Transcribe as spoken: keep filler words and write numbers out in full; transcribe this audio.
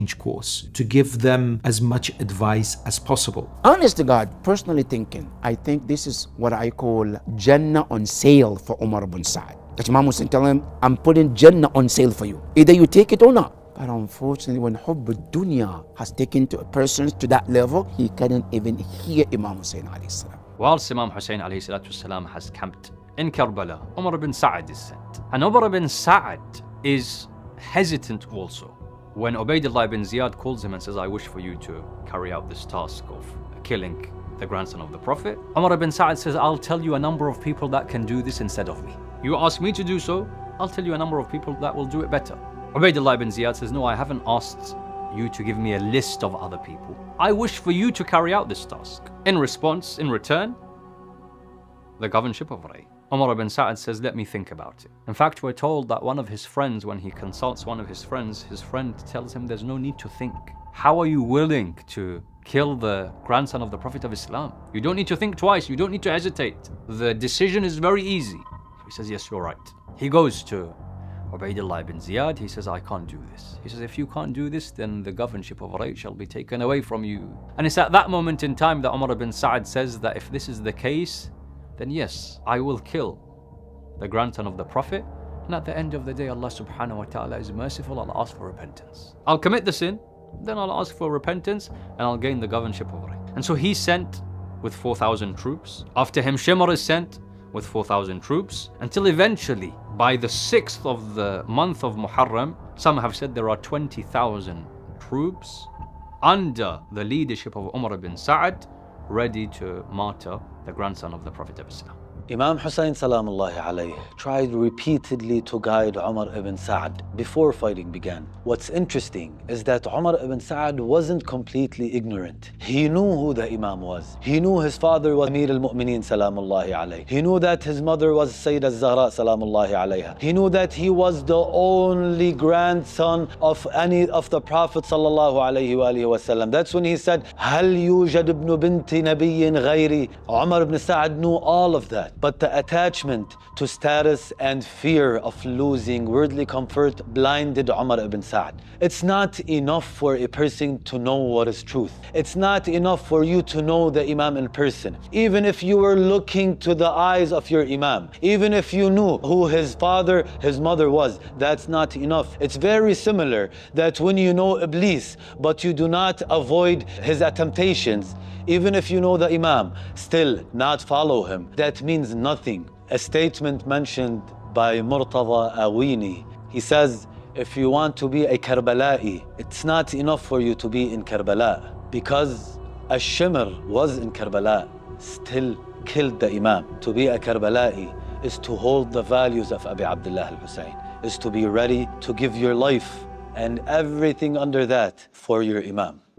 course to give them as much advice as possible. Honest to God, personally thinking, I think this is what I call Jannah on sale for Umar ibn Sa'd. That Imam Hussein tell him, I'm putting Jannah on sale for you. Either you take it or not. But unfortunately, when Hubb al-Dunya has taken to a person to that level, he couldn't even hear Imam Hussein alayhi salam. Whilst Imam Hussein alayhi salatu salam has camped in Karbala, Umar ibn Sa'd is sent. And Umar ibn Sa'd is hesitant also. When Ubaydullah ibn Ziyad calls him and says, I wish for you to carry out this task of killing the grandson of the Prophet, Umar ibn Sa'd says, I'll tell you a number of people that can do this instead of me. You ask me to do so, I'll tell you a number of people that will do it better. Ubaydullah ibn Ziyad says, no, I haven't asked you to give me a list of other people. I wish for you to carry out this task. In response, in return, the governorship of Ray. Umar ibn Sa'd says, let me think about it. In fact, we're told that one of his friends, when he consults one of his friends, his friend tells him there's no need to think. How are you willing to kill the grandson of the Prophet of Islam? You don't need to think twice. You don't need to hesitate. The decision is very easy. He says, yes, you're right. He goes to Ubaydullah ibn Ziyad. He says, I can't do this. He says, if you can't do this, then the governorship of Ray shall be taken away from you. And it's at that moment in time that Umar ibn Sa'd says that if this is the case, then yes, I will kill the grandson of the Prophet. And at the end of the day, Allah subhanahu wa ta'ala is merciful. I'll ask for repentance. I'll commit the sin, then I'll ask for repentance, and I'll gain the governorship of Ray. And so he's sent with four thousand troops. After him, Shimr is sent with four thousand troops, until eventually, by the sixth of the month of Muharram, some have said there are twenty thousand troops under the leadership of Umar ibn Sa'd, ready to martyr the grandson of the Prophet of Islam. Imam Hussein salamullahi alayhi tried repeatedly to guide Umar ibn Sa'd before fighting began. What's interesting is that Umar ibn Sa'd wasn't completely ignorant. He knew who the Imam was. He knew his father was Amir al-Mu'mineen salamullahi alayhi. He knew that his mother was Sayyidah al-Zahra salamullahi alayha. He knew that he was the only grandson of any of the Prophet sallallahu alayhi wa alihi wasallam. That's when he said, Hal yujad ibn binti nabiyyin ghayri. Umar ibn Sa'd knew all of that. But the attachment to status and fear of losing worldly comfort blinded Umar ibn Sa'd. It's not enough for a person to know what is truth. It's not enough for you to know the Imam in person. Even if you were looking to the eyes of your Imam, even if you knew who his father, his mother was, that's not enough. It's very similar that when you know Iblis, but you do not avoid his temptations, even if you know the Imam, still not follow him, that means nothing. A statement mentioned by Murtada Awini, he says, if you want to be a Karbala'i, it's not enough for you to be in Karbala, because Ash-Shimr was in Karbala, still killed the Imam. To be a Karbala'i is to hold the values of Abi Abdullah al-Hussein, is to be ready to give your life and everything under that for your Imam.